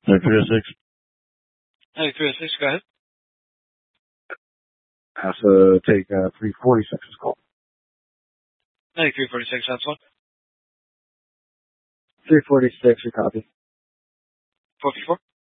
306. 306, go ahead. Has to take 346 is called. 346, that's one. 346, your copy. 454.